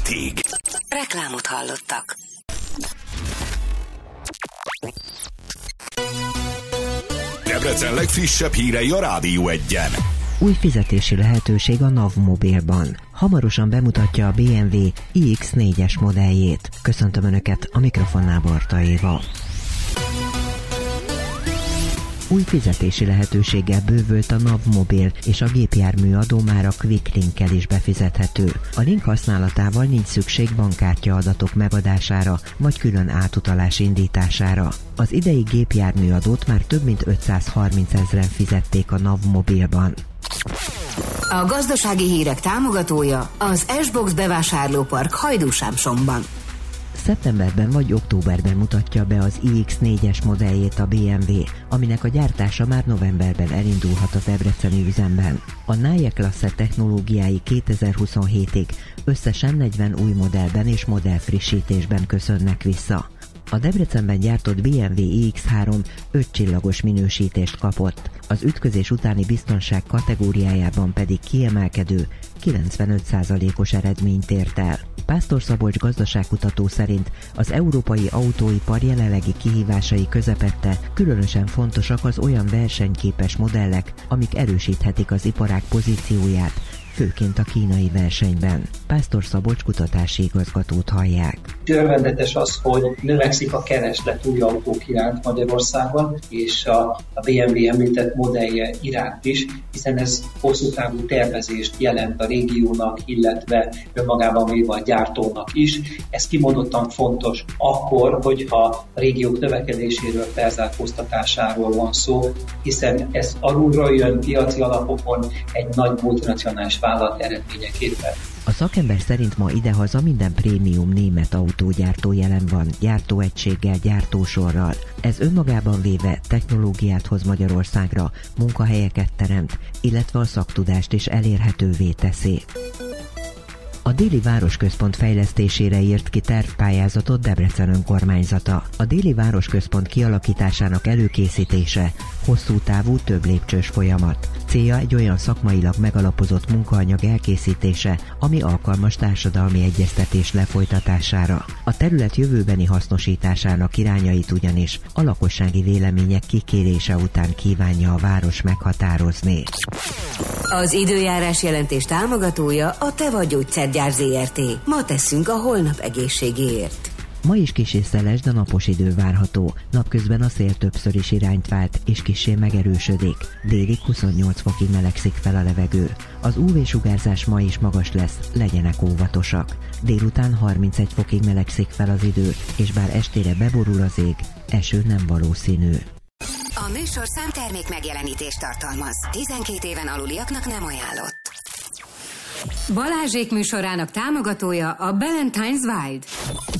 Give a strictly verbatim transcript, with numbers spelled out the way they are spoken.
hétig. Reklámot hallottak. Debrecen legfrissebb hírei a Rádió Egyen. Új fizetési lehetőség a NAV Mobilban. Hamarosan bemutatja a bé em vé i iksz négyes modelljét. Köszöntöm Önöket, a mikrofonnál Barta Éva. Új fizetési lehetőséggel bővült a NAV Mobil, és a gépjármű adó már a Quick Linkkel is befizethető. A link használatával nincs szükség bankkártya adatok megadására, vagy külön átutalás indítására. Az idei gépjármű adót már több mint ötszázharminc ezren fizették a NAV Mobilban. A gazdasági hírek támogatója az S-Box bevásárlópark Hajdúsámsomban. Szeptemberben vagy októberben mutatja be az i iksz négyes modelljét a bé em vé, aminek a gyártása már novemberben elindulhat a debreceni üzemben. A Neue Klasse technológiái kétezer-huszonhétig összesen negyven új modellben és modellfrissítésben köszönnek vissza. A Debrecenben gyártott bé em vé i iksz három öt csillagos minősítést kapott, az ütközés utáni biztonság kategóriájában pedig kiemelkedő kilencvenöt százalékos eredményt ért el. Pásztor Szabolcs gazdaságkutató szerint az európai autóipar jelenlegi kihívásai közepette különösen fontosak az olyan versenyképes modellek, amik erősíthetik az iparág pozícióját, főként a kínai versenyben. Pásztor Szabolcs kutatási igazgatót hallják. Örvendetes az, hogy növekszik a kereslet új autók iránt Magyarországon, és a, a bé em vé említett modellje iránt is, hiszen ez hosszú távú tervezést jelent a régiónak, illetve önmagában véve a gyártónak is. Ez kimondottan fontos akkor, hogyha a régiók növekedéséről, felzárkóztatásáról van szó, hiszen ez alulról jön piaci alapokon egy nagy multinacionális vállalat eredményeképpen. A szakember szerint ma idehaza minden prémium német autógyártó jelen van, gyártóegységgel, gyártósorral. Ez önmagában véve technológiát hoz Magyarországra, munkahelyeket teremt, illetve a szaktudást is elérhetővé teszi. A Déli Városközpont fejlesztésére írt ki tervpályázatot Debrecen önkormányzata. A Déli Városközpont kialakításának előkészítése hosszú távú, több lépcsős folyamat. Célja egy olyan szakmailag megalapozott munkaanyag elkészítése, ami alkalmas társadalmi egyeztetés lefolytatására. A terület jövőbeni hasznosításának irányait ugyanis a lakossági vélemények kikérése után kívánja a város meghatározni. Az időjárás jelentés támogatója a Teva Gyógyszergyár zé er té. Ma teszünk a holnap egészségéért. Ma is kissé szeles, de napos idő várható. Napközben a szél többször is irányt vált, és kissé megerősödik. Délig huszonnyolc fokig melegszik fel a levegő. Az ú vé-sugárzás ma is magas lesz, legyenek óvatosak. Délután harmincegy fokig melegszik fel az idő, és bár estére beborul az ég, eső nem valószínű. A műsor számtermék megjelenítést tartalmaz. tizenkét éven aluliaknak nem ajánlott. Balázsék műsorának támogatója a Ballantine's Wild.